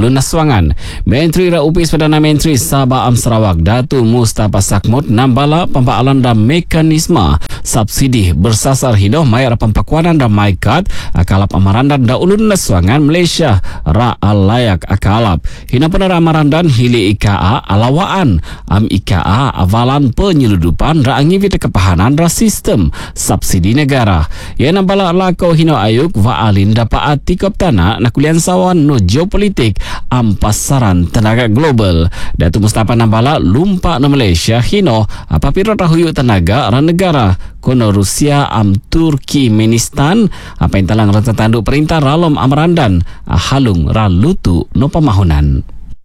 Ulun Naswangan. Menteri Raupis Perdana Menteri Sabah Am Sarawak Datu Mustafa Sakmut nambala pempaalan dan mekanisme subsidi bersasar hidup mayar pempakuanan dan maikat akalap amarandan da Ulun Naswangan Malaysia ra alayak akalap. Hina penera amarandan hili IKA alawaan am IKA avalan penyeludupan ra angivita kepahanan ra sistem subsidi negara. Ia nambala lako hino ayuk vaalin dapat tikop tanah nakulian sawan no geopolitik am pasaran tenaga global. Datu Mustafa nambala lumpa na Malaysia hino apabila rahuyuk tenaga ra negara kono Rusia am Turkmenistan apa yang telah rata tanduk perintah ralom amarandan halung ra lutu no pemahunan.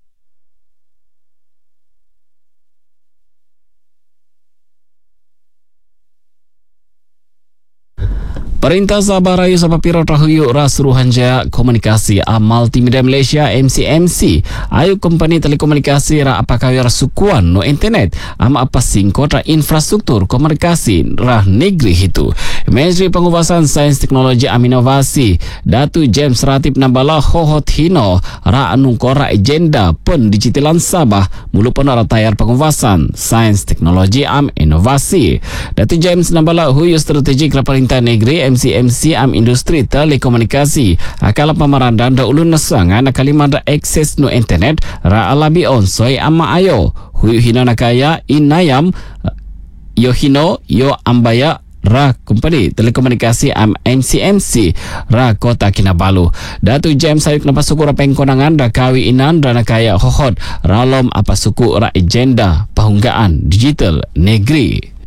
Perintah Sabah Rayu Sabah Piro Rahuyuk Ras Suruhanjaya Komunikasi Multimedia Malaysia MCMC ayu kompani telekomunikasi ra apakah ra sukuan no internet ama apa singkot ra infrastruktur komunikasi ra negeri itu. Menteri Pengubasan Sains Teknologi am Inovasi Datu James Ratib nambala hohot hino ra anungkor ra agenda pendigitalan Sabah mulu pun ra tayar pengubasan Sains Teknologi am Inovasi. Datu James nambala huyu strategik ra perintah negeri MCMC am industri telekomunikasi akala pamarandan da Ulun Naswangan akalima da akses no internet ra alabi onsoi ama ayo huyu hino nakaya inayam yo hino yo ambaya ra kompani telekomunikasi am MCMC ra Kota Kinabalu. Datu James ayuk napa suku ra pengkonangan da kawi inan da nakaya hohot ralom apa suku ra agenda pahunggaan digital negeri.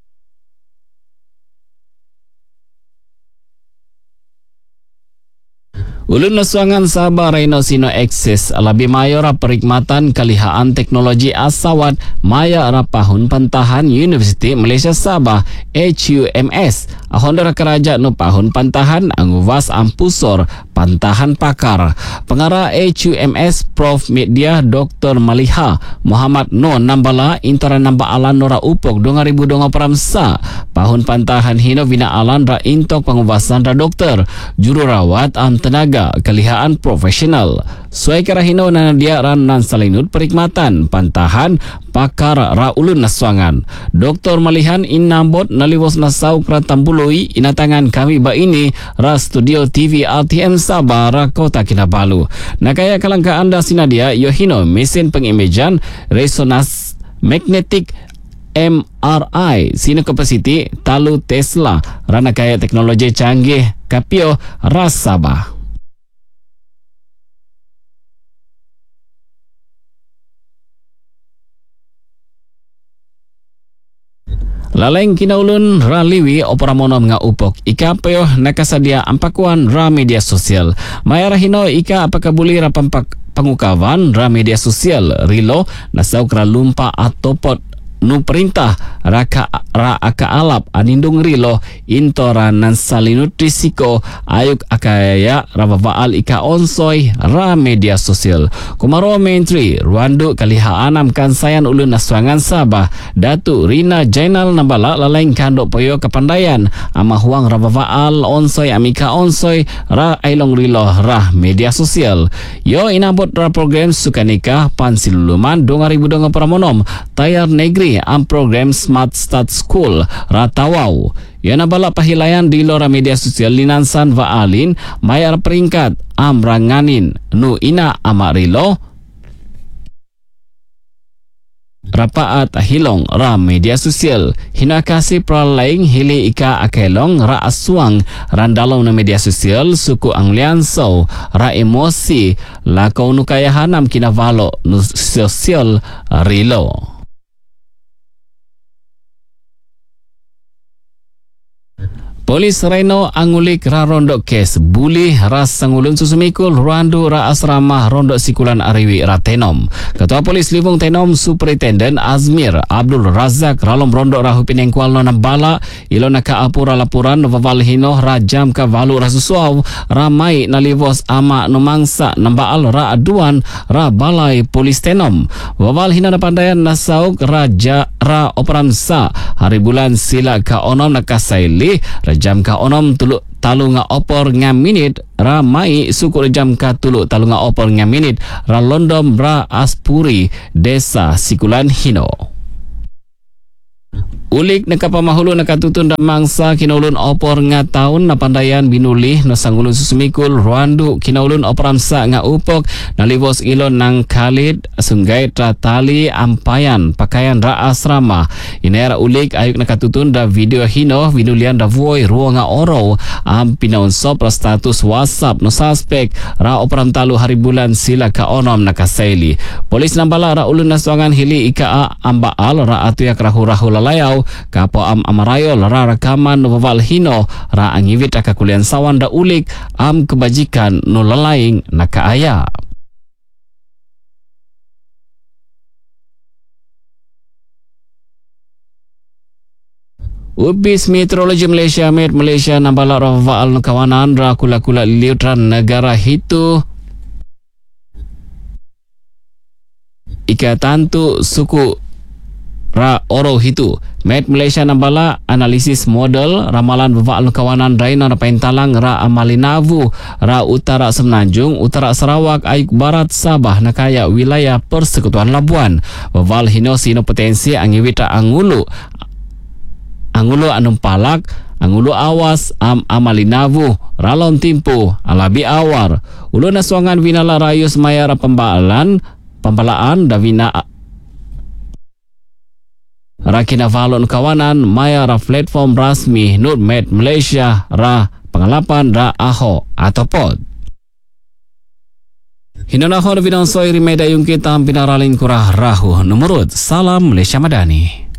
Ulun Naswangan Sabah Raino Sino Akses lebih mayor perkhidmatan kalihaan teknologi asawat maya rapahun pantahan Universiti Malaysia Sabah HUMS ahondra keraja no pahun pantahan anguwas ampusor pantahan pakar. Pengarah HUMS Prof Media Dr. Maliha Muhammad No nambala intara namba alan nora upok 2020 peramsa pahun pantahan hino bina alan ra intok pengubasan ra dokter jururawat am tenaga kalihaan profesional. Suai kerahino na dia ran nan salinut perkhidmatan pantahan pakar ra Ulun Naswangan. Dr. Malihan inambot naliwos nasau kratambului inatangan kami ba ini ra studio TV RTM Sabah ra Kota Kinabalu. Nakaya kalangka anda sinadia yohino mesin pengimejan resonans magnetik MRI sino kapasiti talu Tesla rana kaya teknologi canggih kapio ras Sabah. Laleng kinaulun raliwi operamono nga upok ika payo nakasadia ampakuan ra media sosial mayara hino ika apakabuli ra pangukawan ra media sosial rilo nasau kra lumpa atopot nu perintah ra aka alap anindung rilo intora nan salinut risiko ayuk akaya rabaal ika onsoi ra media sosial. Kumaro Menteri Ruandu Kalihaan am Kansayan Ulun Naswangan Sabah Datu Rina Jainal nambala laleng kandok poyo kepandaian ama huang rabaal onsoi amika onsoi ra ailong rilo ra media sosial. Yo inabot ra program sukanika pansiluluman 2020 pramonom tayar negeri am program Smart Start School Ratawau. Ia nabala pahilayan di lora media sosial linansan vaalin mayar peringkat am ranganin nu ina amarilo rapaat hilong ra media sosial hina kasih pralaing hili ika akelong ra aswang randalong na media sosial suku anglian so ra emosi lakau nu kayahanam kinavalo nu sosial rilo. Polis Reno angulik ra rondok kes buli ras sangulun susumikul Ruandu ra asrama rondok sikulan Ariwi Ratenom. Ketua Polis Livung Tenom Superintendent Azmir Abdul Razak ralom rondok ra hupineng kualno nambala ilona ka apura lapuran vaval hino ra jam ka valu rasusuaw ramai naliwos ama numangsa nambaal ra aduan ra balai Polis Tenom. Vaval hino napandayan nasauk raja ra operamsa hari bulan sila ka onom nakasaili jam ka 6 tuluk talu nga opor nga minit ra mai suku jam ka tuluk talu nga opor nga minit ra Londom ra Aspuri desa Sikulan Hino. Ulik nakapamahulo nakatutun da mangsa kinaulun opor nga taon na pandayan binuli no sangulun susumikul Rwandu kinaulun operamsa nga upok nalibos ilon ng Khalid sunggay tra tali ampayan pakaian ra asrama. Inera ulik ayuk nakatutun da video hino binulian da voy ruo nga oro ang pinaunsop ra status WhatsApp no suspek ra operam talu hari bulan sila ka onom nakasaili. Polis nambala ra ulun naswangan hili ika ambaal ra atuyak rahu-rahu lalayaw kapo am amarayol ra rakaman no baval hino ra angiwit akakulian sawan da ulik am kebajikan no lalaing nakaaya. Ubis Meteorologi Malaysia Met Malaysia nambala ra vaal no kawanan ra kula-kula liutran negara hitu ika tantu suku ra oro hitu. Met Malaysia nambala analisis model ramalan bapak kawanan raina ra paintalang ra Amalinavu ra utara Semenanjung utara Sarawak ayuk barat Sabah nakaya wilayah Persekutuan Labuan. Baval hino sino potensi angiwita angulu anum palak angulu awas Amalinavu ralon timpu alabi awar ulun naswangan vinala rayus mayara pembalaan davina Rakina valon kawanan maya ra platform rasmi Nur Met Malaysia ra pengalapan ra aho atau pod. Hinana ho na binang soy rimeda yung kita ang pinaralin kurah rahu. Numurut, salam Malaysia Madani.